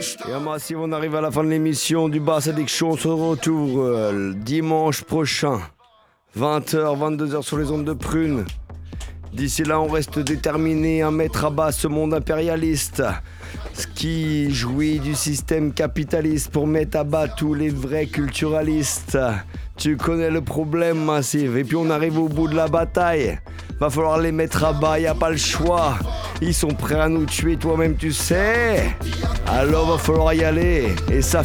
Et Massive, on arrive à la fin de l'émission du Bass Addiction. On se retrouve dimanche prochain, 20h, 22h sur les ondes de Prune. D'ici là, on reste déterminé à mettre à bas ce monde impérialiste qui jouit du système capitaliste pour mettre à bas tous les vrais culturalistes. Tu connais le problème, Massive. Et puis on arrive au bout de la bataille. Va falloir les mettre à bas, y a pas le choix. Ils sont prêts à nous tuer, toi-même tu sais. Alors va falloir y aller. Et ça